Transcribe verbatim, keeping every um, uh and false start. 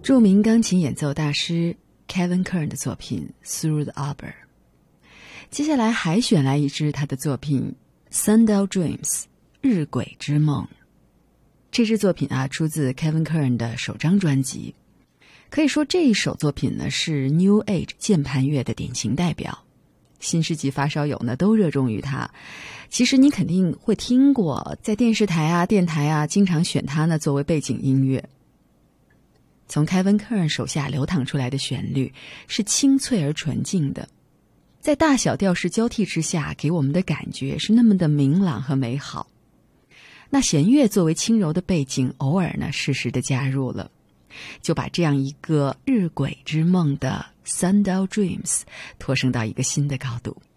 著名钢琴演奏大师 Kevin Kern 的作品 Through the Arbor。 接下来还选来一支他的作品 Sundial Dreams 日晷之梦。这支作品啊，出自 Kevin Kern 的首张专辑。可以说这一首作品呢，是 New Age 键盘乐的典型代表。新世纪发烧友呢都热衷于它。其实你肯定会听过，在电视台啊、电台啊，经常选它呢作为背景音乐。从 Kevin Kern 手下流淌出来的旋律是清脆而纯净的，在大小调式交替之下，给我们的感觉是那么的明朗和美好。那弦乐作为轻柔的背景，偶尔呢适时的加入了，就把这样一个日晷之梦的 Sundial Dreams 拖升到一个新的高度。